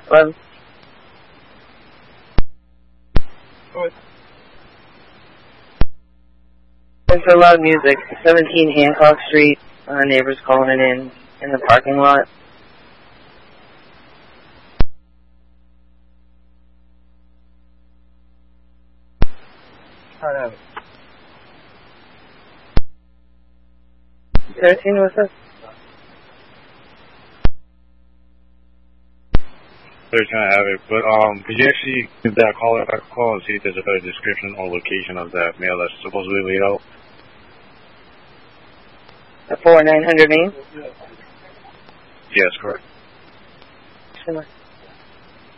11. There's a loud music. 17 Hancock Street. Neighbors calling it in the parking lot. All right. 13, what's up? 13, I have it. But could you actually give that caller back a call and see if there's a better description or location of that mail that's supposedly laid out? The 4900 Main? Yes, correct. Sure.